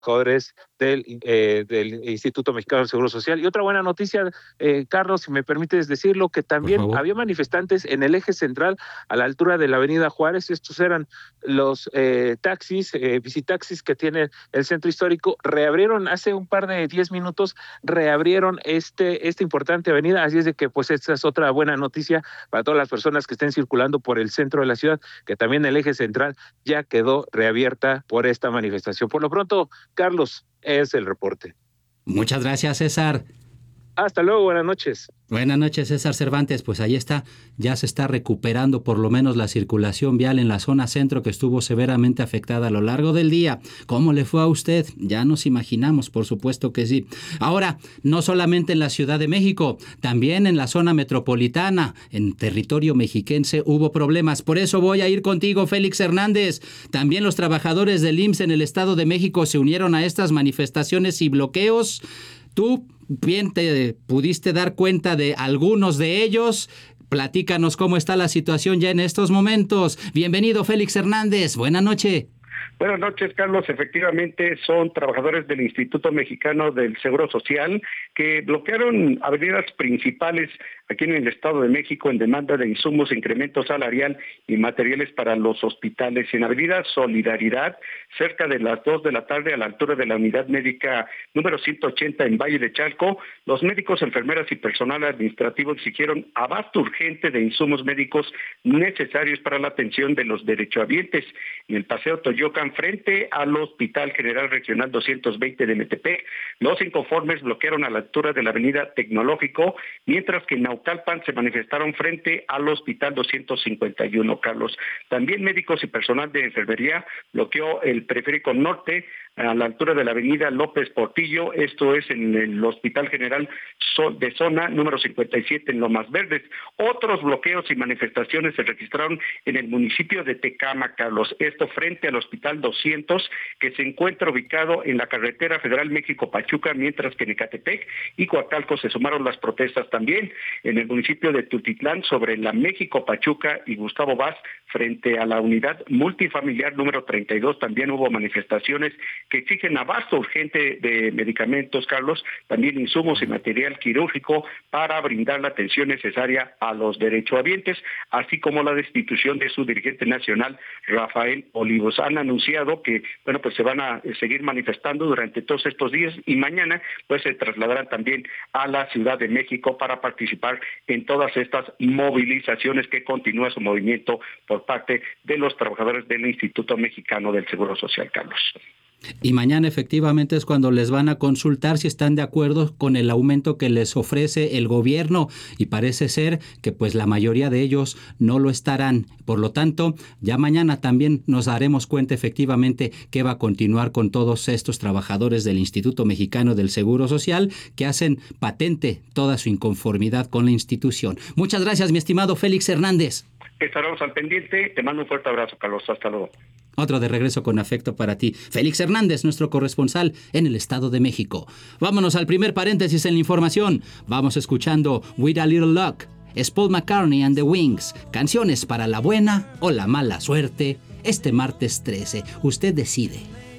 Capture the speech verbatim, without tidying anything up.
trabajadores del, eh, del Instituto Mexicano del Seguro Social. Y otra buena noticia, eh, Carlos, si me permites decirlo, que Por también favor. había manifestantes en el eje central a la altura de la Avenida Juárez. Estos eran los eh, taxis, eh, visitaxis que tiene el centro histórico. Reabrieron hace un par de diez minutos, reabrieron este, esta importante avenida. Así es de que pues esta es otra buena noticia para todas las personas que estén circulando por el centro de la ciudad, que también el eje central ya quedó reabierta por esta manifestación. Por lo pronto, Carlos, es el reporte. Muchas gracias, César. Hasta luego, buenas noches. Buenas noches, César Cervantes. Pues ahí está, ya se está recuperando por lo menos la circulación vial en la zona centro, que estuvo severamente afectada a lo largo del día. ¿Cómo le fue a usted? Ya nos imaginamos, por supuesto que sí. Ahora, no solamente en la Ciudad de México, también en la zona metropolitana, en territorio mexiquense, hubo problemas. Por eso voy a ir contigo, Félix Hernández. También los trabajadores del I M S S en el Estado de México se unieron a estas manifestaciones y bloqueos. Tú bien te pudiste dar cuenta de algunos de ellos. Platícanos cómo está la situación ya en estos momentos. Bienvenido, Félix Hernández. Buenas noches. Buenas noches, Carlos. Efectivamente, son trabajadores del Instituto Mexicano del Seguro Social que bloquearon avenidas principales aquí en el Estado de México en demanda de insumos, incremento salarial y materiales para los hospitales. En Avenida Solidaridad, cerca de las dos de la tarde, a la altura de la unidad médica número ciento ochenta en Valle de Chalco, los médicos, enfermeras y personal administrativo exigieron abasto urgente de insumos médicos necesarios para la atención de los derechohabientes. En el Paseo Toyocan, frente al Hospital General Regional doscientos veinte de Metepec, los inconformes bloquearon a la altura de la Avenida Tecnológico, mientras que en Naucalpan se manifestaron frente al Hospital doscientos cincuenta y uno, Carlos. También médicos y personal de enfermería bloqueó el Periférico Norte a la altura de la Avenida López Portillo, esto es en el Hospital General de Zona número cincuenta y siete en Lomas Verdes. Otros bloqueos y manifestaciones se registraron en el municipio de Tecámac, Carlos, esto frente al Hospital doscientos, que se encuentra ubicado en la carretera federal México-Pachuca, mientras que en Ecatepec y Coacalco se sumaron las protestas también. En el municipio de Tultitlán, sobre la México-Pachuca y Gustavo Vaz, frente a la unidad multifamiliar número treinta y dos, también hubo manifestaciones que exigen abasto urgente de medicamentos, Carlos, también insumos y material quirúrgico para brindar la atención necesaria a los derechohabientes, así como la destitución de su dirigente nacional, Rafael Olivos. Han anunciado que, bueno, pues se van a seguir manifestando durante todos estos días y mañana, pues se trasladarán también a la Ciudad de México para participar en todas estas movilizaciones que continúa su movimiento por parte de los trabajadores del Instituto Mexicano del Seguro Social, Carlos. Y mañana efectivamente es cuando les van a consultar si están de acuerdo con el aumento que les ofrece el gobierno, y parece ser que pues la mayoría de ellos no lo estarán. Por lo tanto, ya mañana también nos daremos cuenta efectivamente qué va a continuar con todos estos trabajadores del Instituto Mexicano del Seguro Social que hacen patente toda su inconformidad con la institución. Muchas gracias, mi estimado Félix Hernández. Estaremos al pendiente. Te mando un fuerte abrazo, Carlos. Hasta luego. Otro de regreso con afecto para ti. Félix Hernández, nuestro corresponsal en el Estado de México. Vámonos al primer paréntesis en la información. Vamos escuchando With a Little Luck. Es Paul McCartney and the Wings. Canciones para la buena o la mala suerte. Este martes trece. Usted decide.